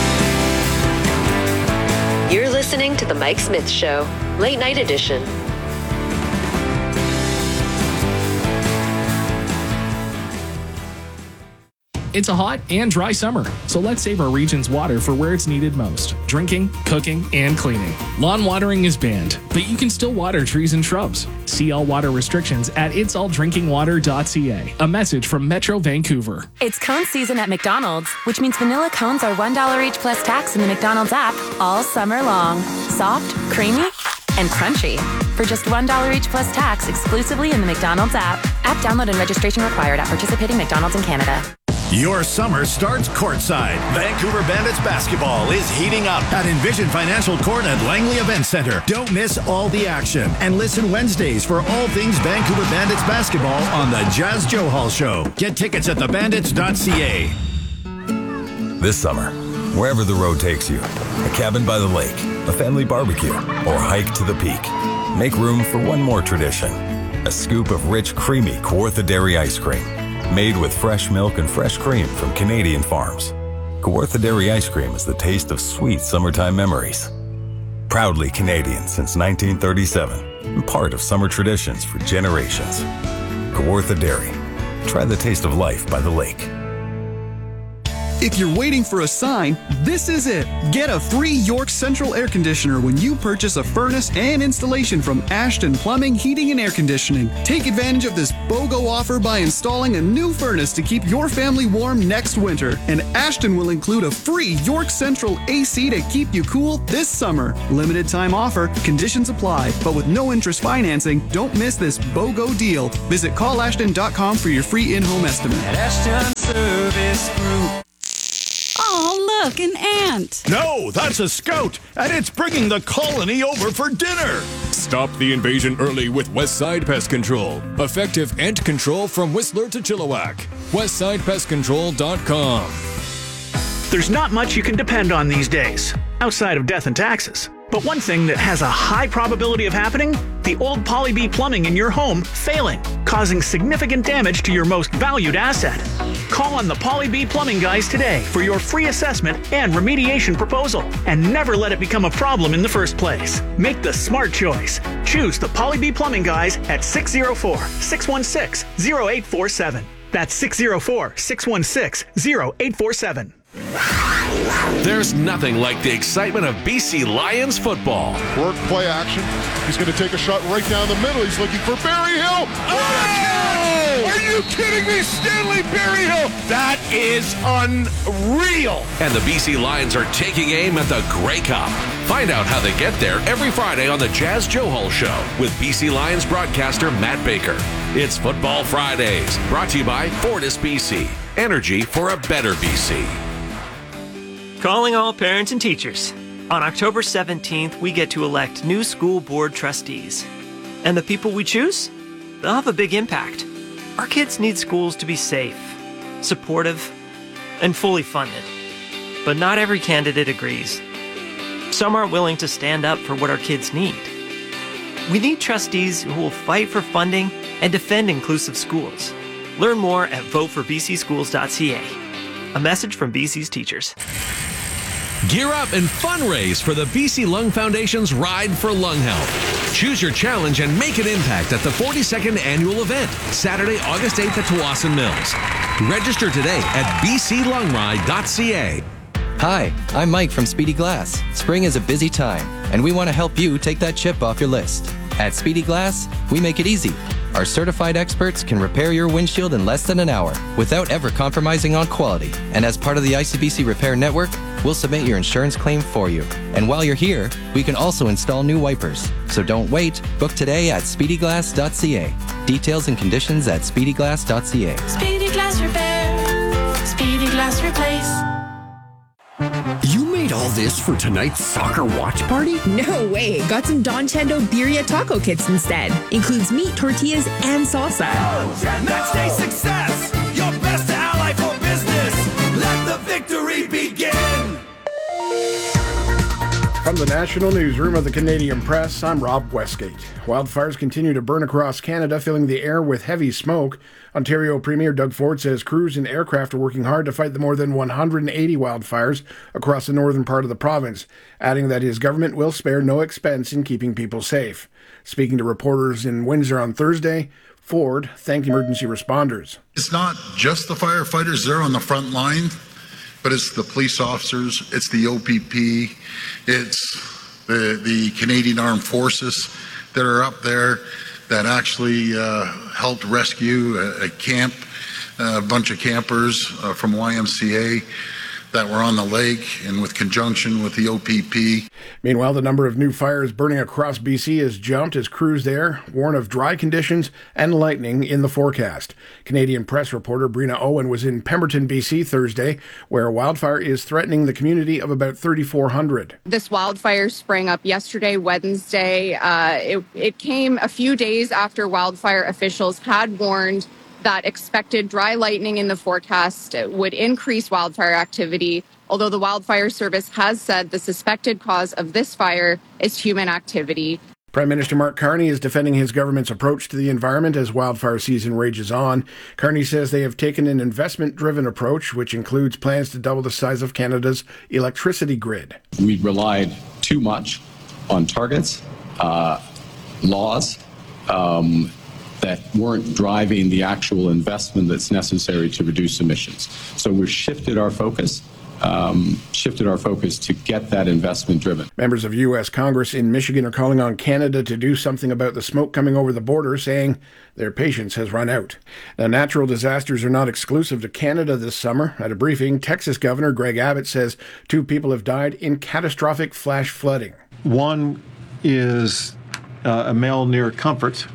Speaker 5: You're listening to The Mike Smith Show, Late Night Edition.
Speaker 1: It's a hot and dry summer, so let's save our region's water for where it's needed most: drinking, cooking, and cleaning. Lawn watering is banned, but you can still water trees and shrubs. See all water restrictions at its all drinking water dot c a. A message from Metro Vancouver.
Speaker 9: It's cone season at McDonald's, which means vanilla cones are one dollar each plus tax in the McDonald's app all summer long. Soft, creamy, and crunchy. For just one dollar each plus tax exclusively in the McDonald's app. App download and registration required at participating McDonald's in Canada.
Speaker 10: Your summer starts courtside. Vancouver Bandits basketball is heating up at Envision Financial Court at Langley Event Center. Don't miss all the action and listen Wednesdays for all things Vancouver Bandits basketball on the Jazz Joe Hall Show. Get tickets at the bandits dot c a.
Speaker 11: This summer, wherever the road takes you, a cabin by the lake, a family barbecue, or hike to the peak, make room for one more tradition. A scoop of rich, creamy Kawartha Dairy ice cream. Made with fresh milk and fresh cream from Canadian farms. Kawartha Dairy ice cream is the taste of sweet summertime memories. Proudly Canadian since nineteen thirty-seven and part of summer traditions for generations. Kawartha Dairy. Try the taste of life by the lake.
Speaker 14: If you're waiting for a sign, this is it. Get a free York Central air conditioner when you purchase a furnace and installation from Ashton Plumbing, Heating and Air Conditioning. Take advantage of this BOGO offer by installing a new furnace to keep your family warm next winter. And Ashton will include a free York Central A C to keep you cool this summer. Limited time offer, conditions apply, but with no interest financing, don't miss this BOGO deal. Visit call ashton dot com for your free in-home estimate.
Speaker 15: At Ashton Service Group.
Speaker 16: Oh, look, an ant.
Speaker 10: No, that's a scout, and it's bringing the colony over for dinner.
Speaker 17: Stop the invasion early with Westside Pest Control. Effective ant control from Whistler to Chilliwack. westside pest control dot com.
Speaker 26: There's not much you can depend on these days, outside of death and taxes. But one thing that has a high probability of happening, the old Poly B plumbing in your home failing, causing significant damage to your most valued asset. Call on the Poly B Plumbing guys today for your free assessment and remediation proposal, and never let it become a problem in the first place. Make the smart choice. Choose the Poly B Plumbing guys at six oh four, six one six, oh eight four seven. That's six oh four, six one six, oh eight four seven.
Speaker 18: There's nothing like the excitement of B C Lions football.
Speaker 19: Work play action. He's going to take a shot right down the middle. He's looking for Barry Hill. Oh! Are you kidding me? Stanley Barry Hill.
Speaker 18: That is unreal. And the B C Lions are taking aim at the Grey Cup. Find out how they get there every Friday on the Jazz Joe Hall Show with B C Lions broadcaster Matt Baker. It's Football Fridays, brought to you by Fortis B C. Energy for a better B C.
Speaker 31: Calling all parents and teachers. On October seventeenth, we get to elect new school board trustees. And the people we choose? They'll have a big impact. Our kids need schools to be safe, supportive, and fully funded. But not every candidate agrees. Some aren't willing to stand up for what our kids need. We need trustees who will fight for funding and defend inclusive schools. Learn more at vote for b c schools dot c a. A message from B C's teachers.
Speaker 18: Gear up and fundraise for the B C Lung Foundation's Ride for Lung Health. Choose your challenge and make an impact at the forty-second annual event, Saturday, August eighth at Tawasin Mills. Register today at b c lung ride dot c a.
Speaker 32: Hi, I'm Mike from Speedy Glass. Spring is a busy time, and we want to help you take that chip off your list. At Speedy Glass, we make it easy. Our certified experts can repair your windshield in less than an hour without ever compromising on quality. And as part of the I C B C Repair Network, we'll submit your insurance claim for you. And while you're here, we can also install new wipers. So don't wait. Book today at speedy glass dot c a. Details and conditions at speedy glass dot c a.
Speaker 16: Speedy Glass Repair. Speedy Glass Replace.
Speaker 33: You made all this for tonight's soccer watch party?
Speaker 27: No way. Got some Don Chendo Birria taco kits instead. Includes meat, tortillas, and salsa.
Speaker 8: Match day success, your best ally for business. Let the victory begin.
Speaker 2: From the National Newsroom of the Canadian Press, I'm Rob Westgate. Wildfires continue to burn across Canada, filling the air with heavy smoke. Ontario Premier Doug Ford says crews and aircraft are working hard to fight the more than one hundred eighty wildfires across the northern part of the province, adding that his government will spare no expense in keeping people safe. Speaking to reporters in Windsor on Thursday, Ford thanked emergency responders.
Speaker 3: It's not just the firefighters, they're on the front line, but it's the police officers, it's the O P P, it's the, the Canadian Armed Forces that are up there that actually uh, helped rescue a, a camp, a bunch of campers uh, from Y M C A that were on the lake, and with conjunction with the O P P.
Speaker 2: Meanwhile, the number of new fires burning across B C has jumped as crews there warn of dry conditions and lightning in the forecast. Canadian Press reporter Brina Owen was in Pemberton, B C Thursday, where a wildfire is threatening the community of about thirty-four hundred.
Speaker 6: This wildfire sprang up yesterday, Wednesday. Uh, it, it came a few days after wildfire officials had warned that expected dry lightning in the forecast would increase wildfire activity, although the Wildfire Service has said the suspected cause of this fire is human activity.
Speaker 2: Prime Minister Mark Carney is defending his government's approach to the environment as wildfire season rages on. Carney says they have taken an investment-driven approach, which includes plans to double the size of Canada's electricity grid.
Speaker 7: We relied too much on targets, uh, laws, um, that weren't driving the actual investment that's necessary to reduce emissions. So we've shifted our focus, um, shifted our focus to get that investment driven.
Speaker 2: Members of U S Congress in Michigan are calling on Canada to do something about the smoke coming over the border, saying their patience has run out. Now, natural disasters are not exclusive to Canada this summer. At a briefing, Texas Governor Greg Abbott says two people have died in catastrophic flash flooding.
Speaker 12: One is uh, a male near Comfort,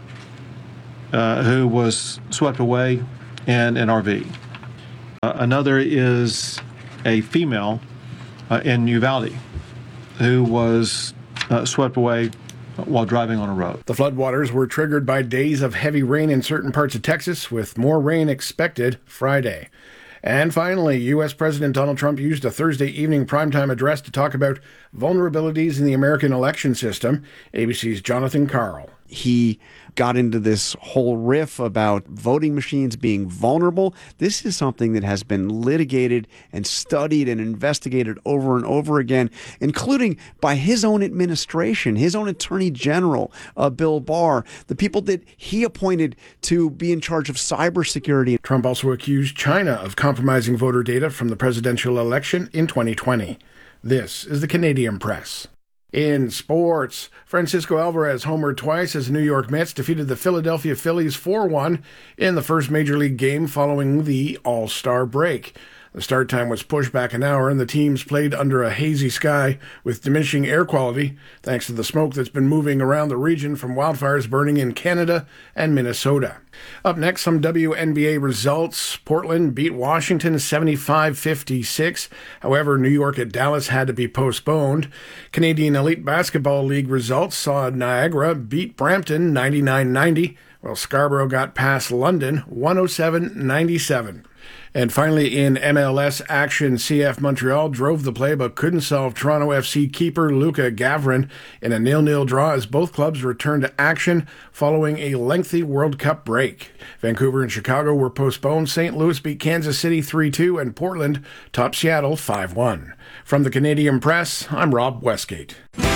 Speaker 12: Uh, who was swept away in an R V. Uh, another is a female uh, in Uvalde who was uh, swept away while driving on a road.
Speaker 2: The floodwaters were triggered by days of heavy rain in certain parts of Texas, with more rain expected Friday. And finally, U S President Donald Trump used a Thursday evening primetime address to talk about vulnerabilities in the American election system. A B C's Jonathan Karl.
Speaker 13: He got into this whole riff about voting machines being vulnerable. This is something that has been litigated and studied and investigated over and over again, including by his own administration, his own Attorney General, uh, Bill Barr, the people that he appointed to be in charge of cybersecurity.
Speaker 2: Trump also accused China of compromising voter data from the presidential election in twenty twenty. This is the Canadian Press. In sports, Francisco Alvarez homered twice as the New York Mets defeated the Philadelphia Phillies four one in the first Major League game following the All-Star break. The start time was pushed back an hour, and the teams played under a hazy sky with diminishing air quality, thanks to the smoke that's been moving around the region from wildfires burning in Canada and Minnesota. Up next, some W N B A results. Portland beat Washington seventy-five fifty-six. However, New York at Dallas had to be postponed. Canadian Elite Basketball League results saw Niagara beat Brampton ninety-nine ninety, while Scarborough got past London one oh seven ninety-seven. And finally, in M L S action, C F Montreal drove the play but couldn't solve Toronto F C keeper Luka Gavrin in a nil-nil draw as both clubs returned to action following a lengthy World Cup break. Vancouver and Chicago were postponed. Saint Louis beat Kansas City three two, and Portland topped Seattle five one. From the Canadian Press, I'm Rob Westgate.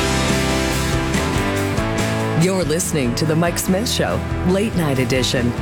Speaker 22: You're listening to The Mike Smith Show, Late Night Edition.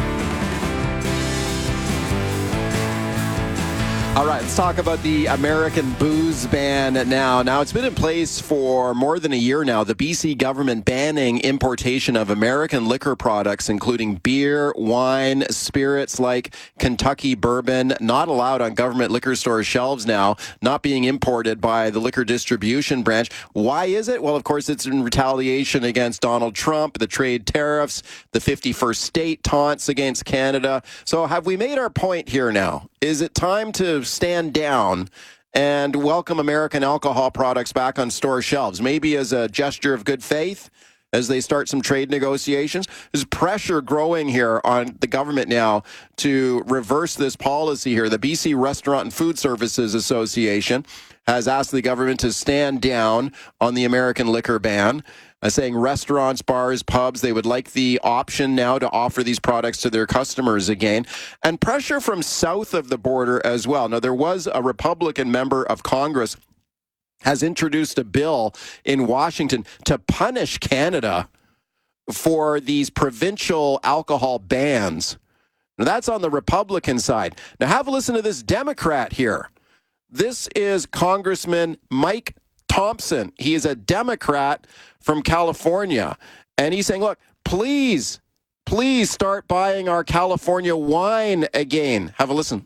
Speaker 20: All right, let's talk about the American booze ban now. Now, it's been in place for more than a year now. The B C government banning importation of American liquor products, including beer, wine, spirits like Kentucky bourbon, not allowed on government liquor store shelves now, not being imported by the liquor distribution branch. Why is it? Well, of course, it's in retaliation against Donald Trump, the trade tariffs, the fifty-first state taunts against Canada. So have we made our point here now? Is it time to stand down and welcome American alcohol products back on store shelves, maybe as a gesture of good faith as they start some trade negotiations? There's pressure growing here on the government now to reverse this policy here. The B C Restaurant and Food Services Association has asked the government to stand down on the American liquor ban, uh, saying restaurants, bars, pubs, they would like the option now to offer these products to their customers again. And pressure from south of the border as well. Now, there was a Republican member of Congress has introduced a bill in Washington to punish Canada for these provincial alcohol bans. Now, that's on the Republican side. Now, have a listen to this Democrat here. This is Congressman Mike Thompson. He is a Democrat from California. And he's saying, look, please, please start buying our California wine again. Have a listen.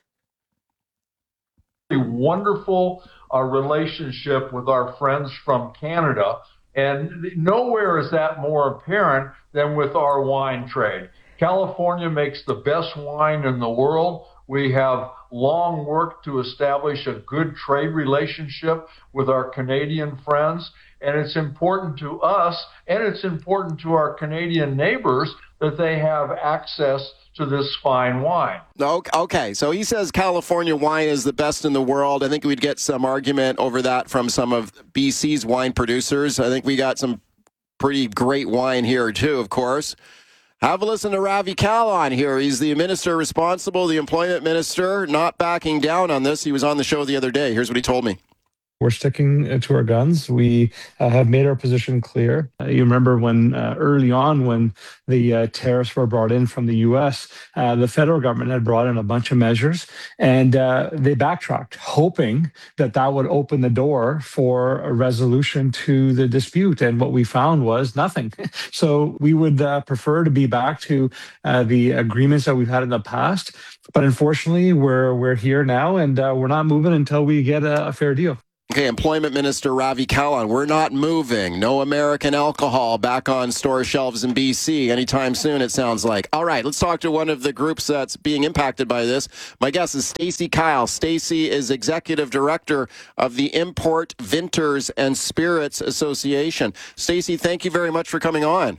Speaker 1: A wonderful uh, relationship with our friends from Canada. And nowhere is that more apparent than with our wine trade. California makes the best wine in the world. We have long worked to establish a good trade relationship with our Canadian friends. And it's important to us, and it's important to our Canadian neighbors that they have access to this fine wine.
Speaker 20: Okay, so he says California wine is the best in the world. I think we'd get some argument over that from some of B C's wine producers. I think we got some pretty great wine here too, of course. Have a listen to Ravi Kahlon here. He's the minister responsible, the employment minister, not backing down on this. He was on the show the other day. Here's what he told me.
Speaker 4: We're sticking to our guns. We uh, have made our position clear. Uh, you remember when uh, early on when the uh, tariffs were brought in from the U S, uh, the federal government had brought in a bunch of measures and uh, they backtracked, hoping that that would open the door for a resolution to the dispute. And what we found was nothing. So we would uh, prefer to be back to uh, the agreements that we've had in the past. But unfortunately, we're, we're here now and uh, we're not moving until we get a, a fair deal.
Speaker 20: Okay, Employment Minister Ravi Kahlon, we're not moving. No American alcohol back on store shelves in B C anytime soon, it sounds like. All right, let's talk to one of the groups that's being impacted by this. My guest is Stacey Kyle. Stacey is Executive Director of the Import, Vintners, and Spirits Association. Stacey, thank you very much for coming on.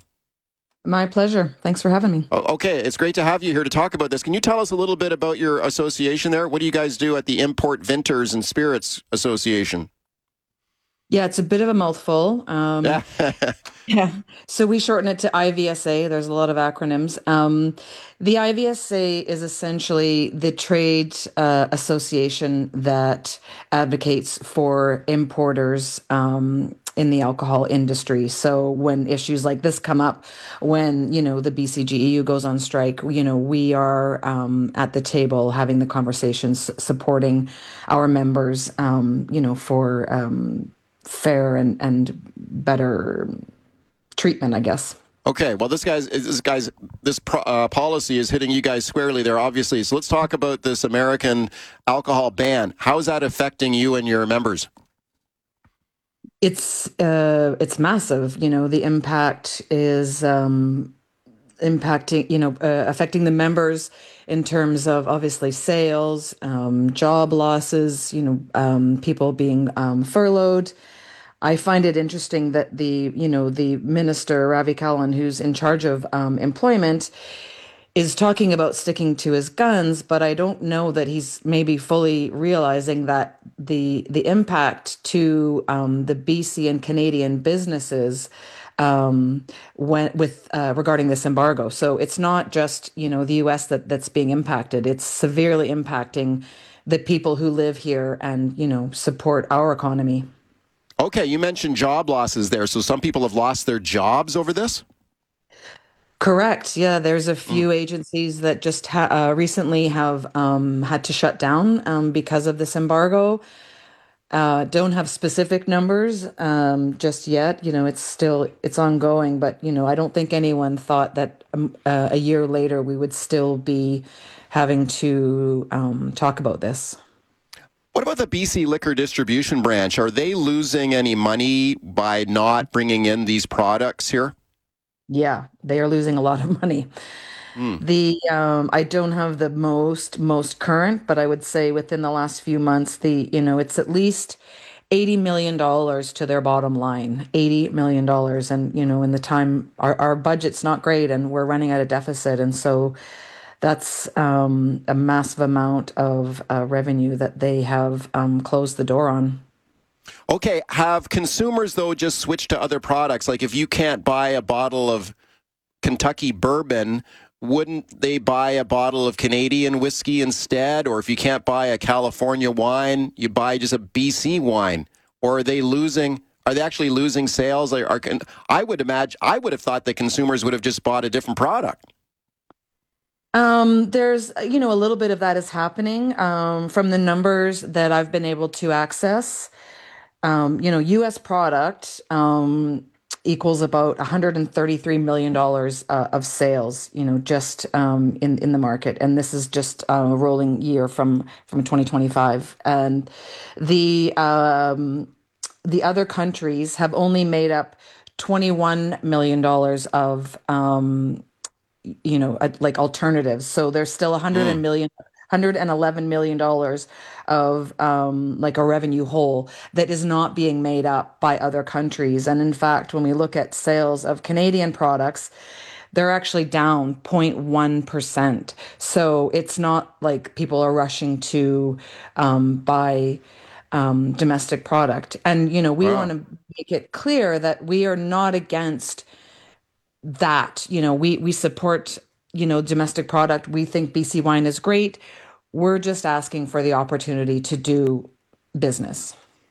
Speaker 5: My pleasure. Thanks for having me.
Speaker 20: Okay, it's great to have you here to talk about this. Can you tell us a little bit about your association there? What do you guys do at the Import, Vintners, and Spirits Association?
Speaker 5: Yeah, it's a bit of a mouthful. Um, yeah, so we shorten it to I V S A. There's a lot of acronyms. Um, the I V S A is essentially the trade uh, association that advocates for importers um, in the alcohol industry. So when issues like this come up, when, you know, the B C G E U goes on strike, you know, we are um, at the table having the conversations, supporting our members, um, you know, for um, fair and, and better treatment, I guess.
Speaker 20: Okay, well, this guy's this guy's this uh, policy is hitting you guys squarely there, obviously. So let's talk about this American alcohol ban. How is that affecting you and your members?
Speaker 5: It's uh, it's massive. You know, the impact is um, impacting, you know, uh, affecting the members in terms of obviously sales, um, job losses, you know, um, people being um, furloughed. I find it interesting that the, you know, the minister, Ravi Kahlon, who's in charge of um, employment, is talking about sticking to his guns, but I don't know that he's maybe fully realizing that the the impact to um, the B C and Canadian businesses um, when with uh, regarding this embargo. So it's not just, you know, the U S that that's being impacted. It's severely impacting the people who live here and, you know, support our economy.
Speaker 20: Okay, you mentioned job losses there. So some people have lost their jobs over this?
Speaker 5: Correct. Yeah, there's a few mm. agencies that just ha- uh, recently have um, had to shut down um, because of this embargo. Uh, don't have specific numbers um, just yet. You know, it's still, it's ongoing, but, you know, I don't think anyone thought that um, uh, a year later we would still be having to um, talk about this.
Speaker 20: What about the B C Liquor Distribution Branch? Are they losing any money by not bringing in these products here?
Speaker 5: Yeah, they are losing a lot of money. Mm. The um, I don't have the most most current, but I would say within the last few months, the you know it's at least eighty million dollars to their bottom line. eighty million dollars, and you know in the time our our budget's not great, and we're running at a deficit, and so that's um, a massive amount of uh, revenue that they have um, closed the door on.
Speaker 20: Okay, have consumers, though, just switched to other products? Like if you can't buy a bottle of Kentucky bourbon, wouldn't they buy a bottle of Canadian whiskey instead? Or if you can't buy a California wine, you buy just a B C wine? Or are they losing, are they actually losing sales? Are, are, I would imagine, I would have thought that consumers would have just bought a different product.
Speaker 5: Um, there's, you know, a little bit of that is happening um, from the numbers that I've been able to access. Um, you know, U S product um, equals about one hundred thirty-three million dollars uh, of sales, you know, just um, in, in the market. And this is just a rolling year from, from twenty twenty-five. And the, um, the other countries have only made up twenty-one million dollars of, um, you know, like alternatives. So there's still one hundred mm. million, one hundred eleven million dollars of um, like a revenue hole that is not being made up by other countries. And in fact, when we look at sales of Canadian products, they're actually down zero point one percent. So it's not like people are rushing to um, buy um, domestic product. And, you know, we wow. want to make it clear that we are not against that. You know, we, we support, you know, domestic product. We think B C wine is great. We're just asking for the opportunity to do business.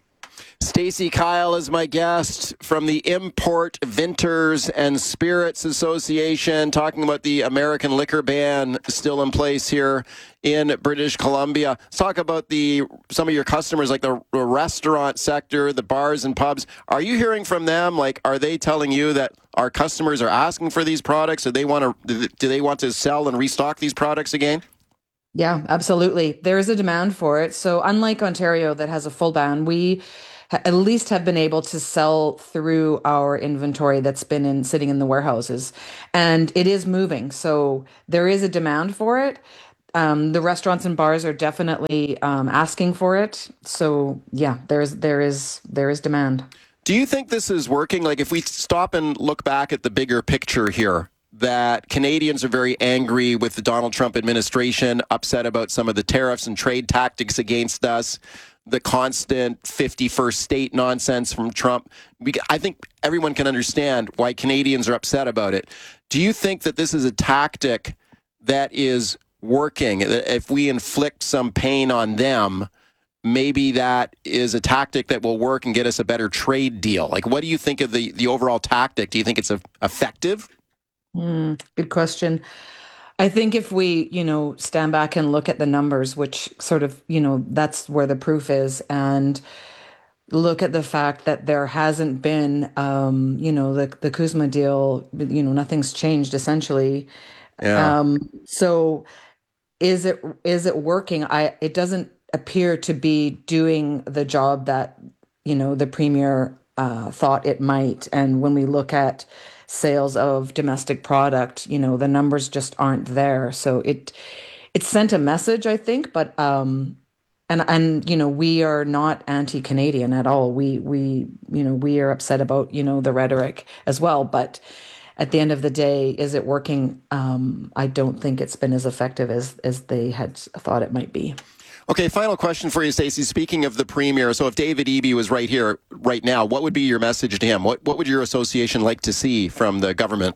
Speaker 20: Stacey Kyle is my guest from the Import Vintners and Spirits Association, talking about the American liquor ban still in place here in British Columbia. Let's talk about the some of your customers, like the, the restaurant sector, the bars and pubs. Are you hearing from them? Like, are they telling you that our customers are asking for these products? Do they want to? Do they want to sell and restock these products again?
Speaker 5: Yeah, absolutely. There is a demand for it. So unlike Ontario that has a full ban, we at least have been able to sell through our inventory that's been in sitting in the warehouses, and it is moving. So there is a demand for it. Um, the restaurants and bars are definitely um, asking for it. So yeah, there's there is there is demand.
Speaker 20: Do you think this is working? Like if we stop and look back at the bigger picture here, that Canadians are very angry with the Donald Trump administration, upset about some of the tariffs and trade tactics against us, the constant fifty-first state nonsense from Trump. I think everyone can understand why Canadians are upset about it. Do you think that this is a tactic that is working? If we inflict some pain on them, maybe that is a tactic that will work and get us a better trade deal? Like, what do you think of the, the overall tactic? Do you think it's effective?
Speaker 5: Mm, good question. I think if we, you know, stand back and look at the numbers, which sort of, you know, that's where the proof is, and look at the fact that there hasn't been, um, you know, the the Kuzma deal, you know, nothing's changed essentially.
Speaker 20: Yeah.
Speaker 5: Um, so is it is it working? I it doesn't appear to be doing the job that, you know, the premier uh, thought it might. And when we look at sales of domestic product, you know, the numbers just aren't there. So it it sent a message, I think, but um and and you know, we are not anti-Canadian at all. We we you know, we are upset about, you know, the rhetoric as well, but at the end of the day, is it working? Um I don't think it's been as effective as as they had thought it might be.
Speaker 20: Okay, final question for you, Stacey. Speaking of the premier, so if David Eby was right here, right now, what would be your message to him? What what would your association like to see from the government?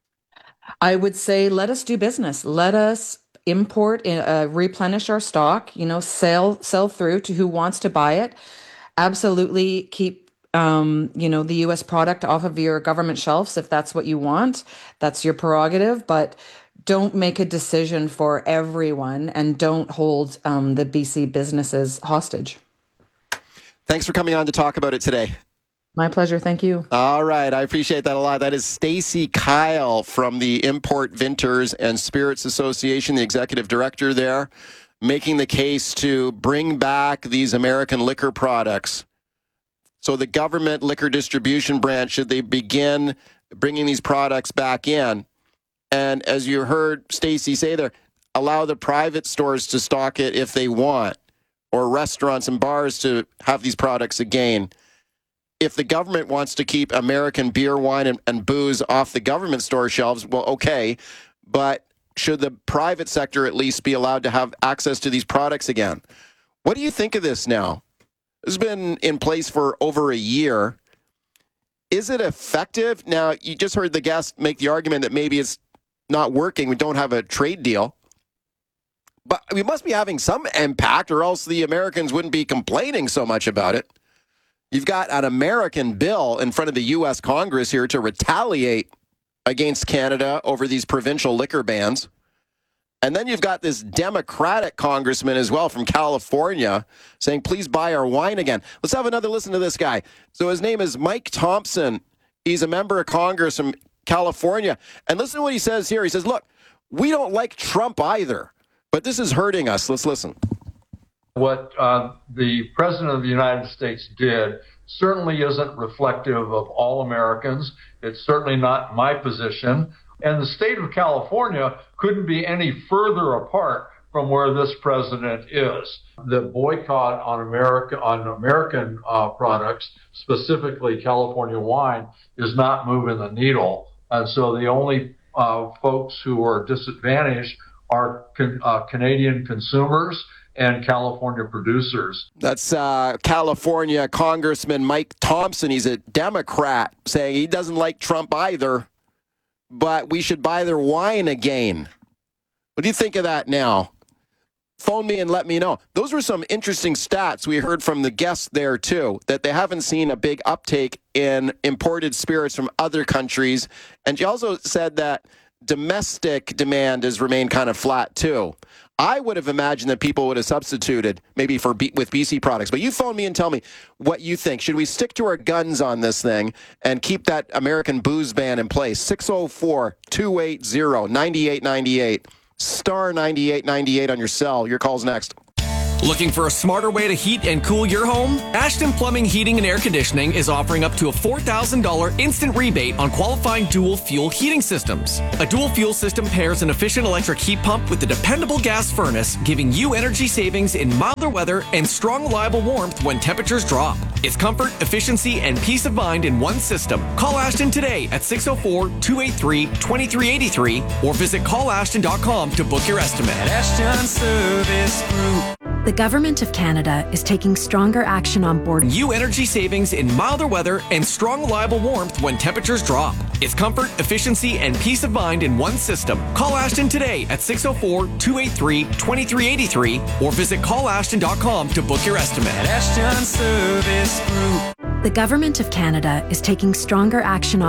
Speaker 5: I would say, let us do business. Let us import, uh, replenish our stock. You know, sell sell through to who wants to buy it. Absolutely, keep um, you know, the U S product off of your government shelves if that's what you want. That's your prerogative, but don't make a decision for everyone, and don't hold um, the B C businesses hostage.
Speaker 20: Thanks for coming on to talk about it today.
Speaker 5: My pleasure. Thank you.
Speaker 20: All right. I appreciate that a lot. That is Stacey Kyle from the Import Vintners and Spirits Association, the executive director there, making the case to bring back these American liquor products. So the government liquor distribution branch, should they begin bringing these products back in? And as you heard Stacey say there, allow the private stores to stock it if they want, or restaurants and bars to have these products again. If the government wants to keep American beer, wine, and, and booze off the government store shelves, well, okay. But should the private sector at least be allowed to have access to these products again? What do you think of this now? This has been in place for over a year. Is it effective? Now, you just heard the guest make the argument that maybe it's not working. We don't have a trade deal. But we must be having some impact, or else the Americans wouldn't be complaining so much about it. You've got an American bill in front of the U S Congress here to retaliate against Canada over these provincial liquor bans. And then you've got this Democratic congressman as well from California saying, please buy our wine again. Let's have another listen to this guy. So his name is Mike Thompson. He's a member of Congress from California. And listen to what he says here. He says, look, we don't like Trump either, but this is hurting us. Let's listen.
Speaker 1: What uh, the President of the United States did certainly isn't reflective of all Americans. It's certainly not my position. And the state of California couldn't be any further apart from where this president is. The boycott on America on American uh, products, specifically California wine, is not moving the needle. And so the only uh, folks who are disadvantaged are can, uh, Canadian consumers and California producers.
Speaker 20: That's uh, California Congressman Mike Thompson. He's a Democrat, saying he doesn't like Trump either, but we should buy their wine again. What do you think of that now? Phone me and let me know. Those were some interesting stats we heard from the guests there, too, that they haven't seen a big uptake in imported spirits from other countries. And she also said that domestic demand has remained kind of flat, too. I would have imagined that people would have substituted maybe for B- with B C products. But you phone me and tell me what you think. Should we stick to our guns on this thing and keep that American booze ban in place? six oh four, two eight zero, nine eight nine eight. Star ninety-eight ninety-eight on your cell. Your call's next.
Speaker 9: Looking for a smarter way to heat and cool your home? Ashton Plumbing, Heating and Air Conditioning is offering up to a four thousand dollars instant rebate on qualifying dual fuel heating systems. A dual fuel system pairs an efficient electric heat pump with a dependable gas furnace, giving you energy savings in milder weather and strong, reliable warmth when temperatures drop. It's comfort, efficiency, and peace of mind in one system. Call Ashton today at six oh four, two eight three, two three eight three or visit call ashton dot com to book your estimate.
Speaker 10: Ashton Service Group. The Government of Canada is taking stronger action on board.
Speaker 9: You energy savings in milder weather and strong, reliable warmth when temperatures drop. It's comfort, efficiency, and peace of mind in one system. Call Ashton today at six oh four, two eight three, two three eight three or visit call ashton dot com to book your estimate.
Speaker 10: Ashton Service Group. The Government of Canada is taking stronger action on